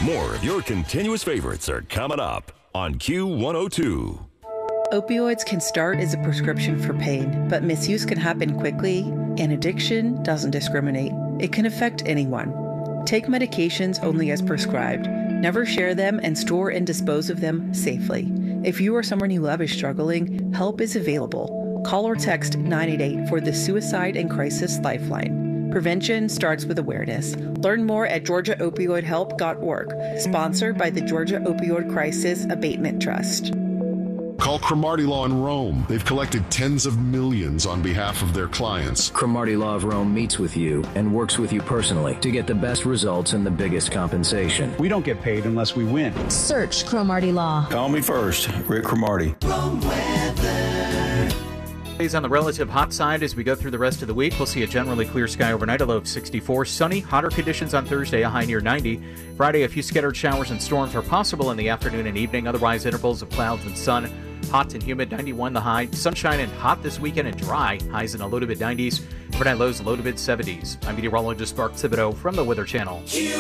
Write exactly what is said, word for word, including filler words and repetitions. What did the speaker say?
More of your continuous favorites are coming up on Q one oh two. Opioids can start as a prescription for pain, but misuse can happen quickly, and addiction doesn't discriminate. It can affect anyone. Take medications only as prescribed. Never share them and store and dispose of them safely. If you or someone you love is struggling, help is available. Call or text nine eight eight for the Suicide and Crisis Lifeline. Prevention starts with awareness. Learn more at georgia opioid help dot org. Sponsored by the Georgia Opioid Crisis Abatement Trust. Call Cromartie Law in Rome. They've collected tens of millions on behalf of their clients. Cromartie Law of Rome meets with you and works with you personally to get the best results and the biggest compensation. We don't get paid unless we win. Search Cromartie Law. Call me first, Rick Cromartie. Rome weather. On the relative hot side as we go through the rest of the week, we'll see a generally clear sky overnight, a low of sixty-four. Sunny, hotter conditions on Thursday, a high near ninety. Friday, a few scattered showers and storms are possible in the afternoon and evening. Otherwise, intervals of clouds and sun. Hot and humid, ninety-one the high. Sunshine and hot this weekend and dry. Highs in the low to mid nineties. Overnight lows, low to mid seventies. I'm meteorologist Mark Thibodeau from the Weather Channel.